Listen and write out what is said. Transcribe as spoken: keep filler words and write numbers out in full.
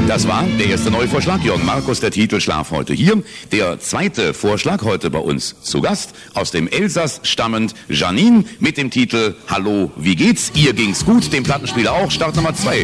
Das war der erste neue Vorschlag, Jörn Markus, der Titel Schlaf heute hier. Der zweite Vorschlag heute bei uns zu Gast, aus dem Elsass stammend Janine mit dem Titel Hallo, wie geht's? Ihr ging's gut, dem Plattenspieler auch, Start Nummer zwei.